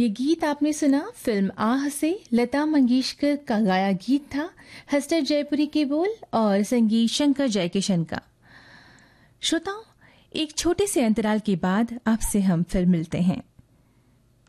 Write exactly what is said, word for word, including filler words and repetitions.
ये गीत आपने सुना फिल्म आह से, लता मंगेशकर का गाया गीत था। हस्तर जयपुरी के बोल और संगीत शंकर जयकिशन का। श्रोताओं, एक छोटे से अंतराल के बाद आपसे हम फिर मिलते हैं।